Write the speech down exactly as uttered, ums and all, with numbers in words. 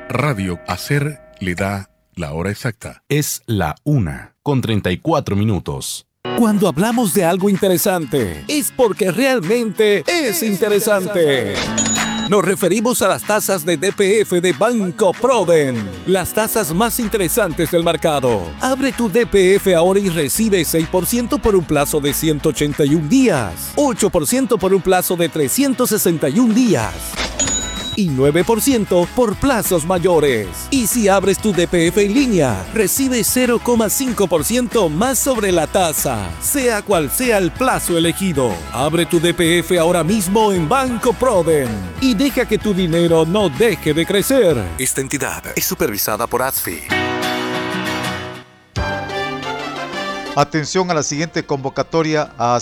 Radio Hacer le da la hora exacta. Es la una con treinta y cuatro minutos. Cuando hablamos de algo interesante, es porque realmente es interesante. Nos referimos a las tasas de D P F de Banco Proden, las tasas más interesantes del mercado. Abre tu D P F ahora y recibe seis por ciento por un plazo de ciento ochenta y un días, ocho por ciento por un plazo de trescientos sesenta y un días y nueve por ciento por plazos mayores. Y si abres tu D P F en línea, recibes cero coma cinco por ciento más sobre la tasa, sea cual sea el plazo elegido. Abre tu D P F ahora mismo en Banco Proden y deja que tu dinero no deje de crecer. Esta entidad es supervisada por A S F I. Atención a la siguiente convocatoria a